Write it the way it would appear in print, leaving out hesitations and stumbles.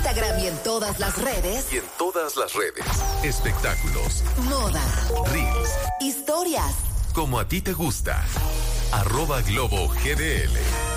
Instagram y en todas las redes. Espectáculos, Moda, reels, historias. como a ti te gusta. @Globo GDL.